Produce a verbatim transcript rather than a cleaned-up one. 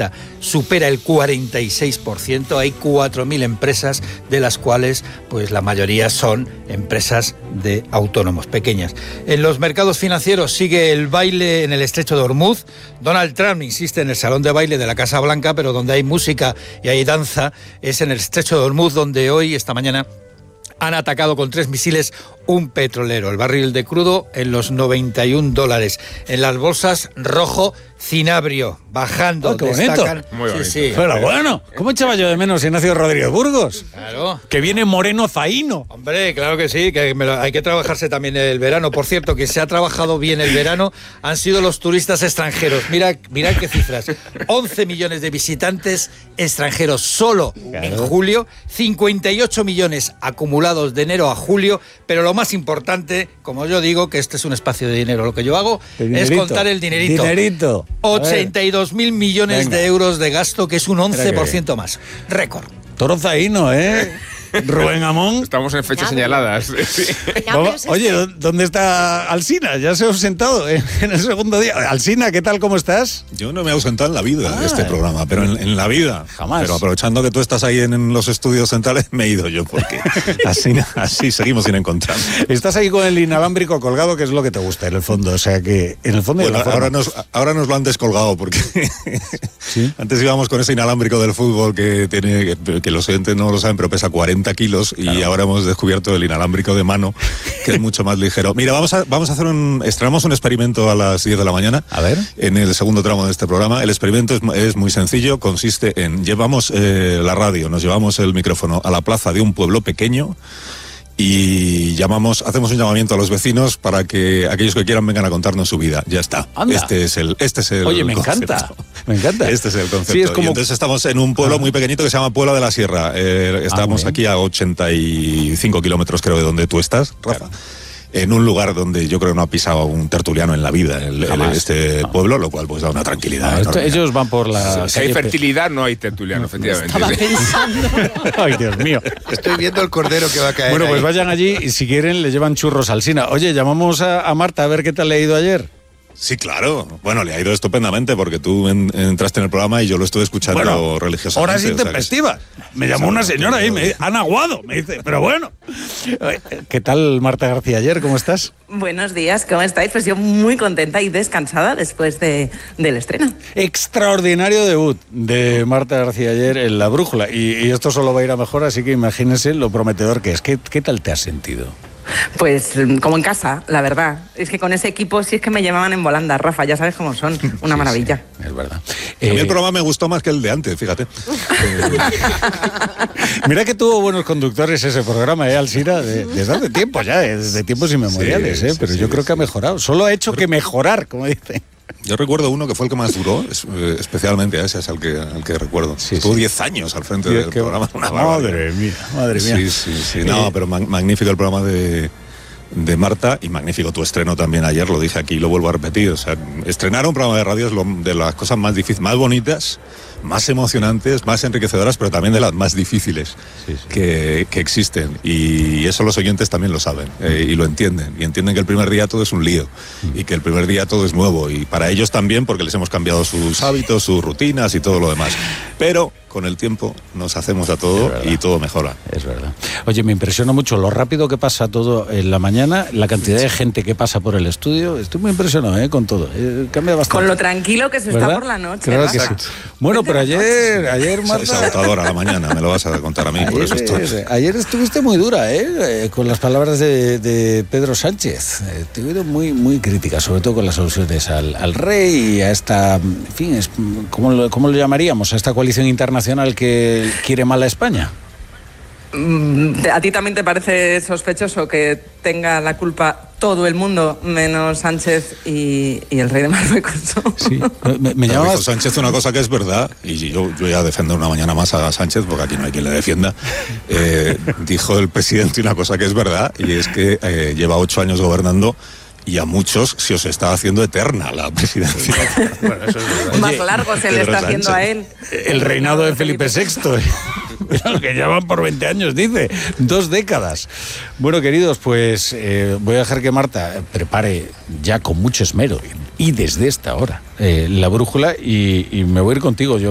treinta supera el cuarenta y seis por ciento. Hay cuatro mil empresas, de las cuales pues la mayoría son empresas de autónomos pequeñas. En los mercados financieros sigue el baile en el estrecho de Hormuz. Donald Trump insiste en el salón de baile de la Casa Blanca, pero donde hay música y hay danza es en el estrecho de Hormuz, donde hoy, esta mañana, han atacado con tres misiles un petrolero. El barril de crudo en los noventa y un dólares. En las bolsas, rojo cinabrio, bajando. Oh, qué destacan. bonito. Muy bonito. Sí, sí. Pero bueno, ¿cómo echaba yo de menos Ignacio Rodríguez Burgos? Claro. Que viene moreno zaíno. Hombre, claro que sí, que me lo, hay que trabajarse también el verano. Por cierto, que se ha trabajado bien el verano han sido los turistas extranjeros. Mira, mira qué cifras. once millones de visitantes extranjeros solo claro. en julio, cincuenta y ocho millones acumulados de enero a julio, pero lo más importante, como yo digo, que este es un espacio de dinero. Lo que yo hago es contar el dinerito. Dinerito. ochenta y dos mil millones Venga. de euros de gasto, que es un once por ciento más. Récord. Toro zaíno, ¿eh? Rubén Amón. Estamos en fechas señaladas. Sí. Oye, ¿dónde está Alsina? ¿Ya se ha ausentado en el segundo día? Alsina, ¿qué tal? ¿Cómo estás? Yo no me he ausentado en la vida ah, de este programa, pero en, en la vida. Jamás. Pero aprovechando que tú estás ahí en, en los estudios centrales, me he ido yo, porque así, así seguimos sin encontrar. Estás ahí con el inalámbrico colgado, que es lo que te gusta en el fondo. O sea que en el fondo... Bueno, ahora, nos, ahora nos lo han descolgado, porque ¿sí? Antes íbamos con ese inalámbrico del fútbol que tiene, que, que los oyentes no lo saben, pero pesa cuarenta kilos y claro. ahora hemos descubierto el inalámbrico de mano, que es mucho más ligero. Mira, vamos a, vamos a hacer un... Estrenamos un experimento a las diez de la mañana. A ver. En el segundo tramo de este programa. El experimento es, es muy sencillo. Consiste en... Llevamos eh, la radio, nos llevamos el micrófono a la plaza de un pueblo pequeño y llamamos, hacemos un llamamiento a los vecinos para que aquellos que quieran vengan a contarnos su vida. Ya está. Anda. Este es el, este es el Oye, me concepto. encanta. Me encanta. Este es el concepto. Sí, es como... Y entonces estamos en un pueblo ah. muy pequeñito que se llama Puebla de la Sierra. Eh, estamos ah, aquí a ochenta y cinco kilómetros, creo, de donde tú estás, Rafa. Claro. En un lugar donde yo creo que no ha pisado un tertuliano en la vida, el, el, este no. pueblo, lo cual pues da una tranquilidad. No, esto, ellos van por la... Si hay fertilidad, no hay tertuliano, efectivamente. Estaba pensando. Ay, Dios mío. Estoy viendo el cordero que va a caer. Bueno, pues ahí. vayan allí y si quieren le llevan churros al Alsina. Oye, llamamos a, a Marta a ver qué tal le ha ido ayer. Sí, claro. Bueno, le ha ido estupendamente porque tú en, entraste en el programa y yo lo estuve escuchando bueno, religiosamente. Horas intempestivas. O sea que... Me llamó una señora y me dice, han aguado, me dice, pero bueno. ¿Qué tal, Marta García, ayer? ¿Cómo estás? Buenos días, ¿cómo estáis? Pues yo muy contenta y descansada después de, del estreno. Extraordinario debut de Marta García ayer en La Brújula. Y, y esto solo va a ir a mejor, así que imagínense lo prometedor que es. ¿Qué, qué tal te has sentido? Pues como en casa, la verdad. Es que con ese equipo sí es que me llamaban en volanda, Rafa, ya sabes cómo son, una sí, maravilla. Sí, es verdad. Eh... A mí el programa me gustó más que el de antes, fíjate. Mira que tuvo buenos conductores ese programa, ¿eh, Alsina? De, desde hace tiempo ya, desde tiempos inmemoriales, sí, ¿eh? Pero sí, yo sí, creo sí. que ha mejorado. Solo ha hecho que mejorar, como dice. Yo recuerdo uno que fue el que más duró, especialmente a ese es al que, al que recuerdo. Sí, Estuvo diez sí. años al frente sí, del programa. Una madre mía, madre mía. Sí, sí, sí. No, eh, pero mag magnífico el programa de, de Marta y magnífico tu estreno también ayer, lo dije aquí y lo vuelvo a repetir. O sea, estrenar un programa de radio es lo, de las cosas más difíciles, más bonitas, más emocionantes, más enriquecedoras, pero también de las más difíciles sí, sí. Que, que existen. Y eso los oyentes también lo saben eh, y lo entienden. Y entienden que el primer día todo es un lío mm. y que el primer día todo es nuevo. Y para ellos también, porque les hemos cambiado sus hábitos, sus rutinas y todo lo demás. Pero con el tiempo nos hacemos a todo y todo mejora. Es verdad. Oye, me impresiona mucho lo rápido que pasa todo en la mañana, la cantidad de gente que pasa por el estudio. Estoy muy impresionado ¿eh? con todo. Eh, cambia bastante. Con lo tranquilo que se ¿verdad? Está por la noche. Claro ¿no? que sí. Bueno, pero ayer, ayer Marta... Es agotadora la mañana, me lo vas a contar a mí, ayer, por eso estoy... Ayer estuviste muy dura, ¿eh? Con las palabras de, de Pedro Sánchez. Eh, estuvieron muy, muy críticas, sobre todo con las alusiones al, al rey y a esta, en fin, es, ¿cómo, lo, ¿cómo lo llamaríamos? A esta coalición internacional que quiere mal a España. ¿A ti también te parece sospechoso que tenga la culpa todo el mundo, menos Sánchez y, y el rey de Marruecos? Sí, me, me llamaba... Dijo Sánchez una cosa que es verdad, y yo, yo voy a defender una mañana más a Sánchez, porque aquí no hay quien le defienda. Eh, dijo el presidente una cosa que es verdad, y es que eh, lleva ocho años gobernando, y a muchos se os está haciendo eterna la presidencia. Bueno, eso es más largo se le está Sánchez. Haciendo a él. El reinado de Felipe sexto. Lo que llevan por veinte años, dice. Dos décadas. Bueno, queridos, pues eh, voy a dejar que Marta prepare ya con mucho esmero y desde esta hora eh, la brújula y, y me voy a ir contigo yo.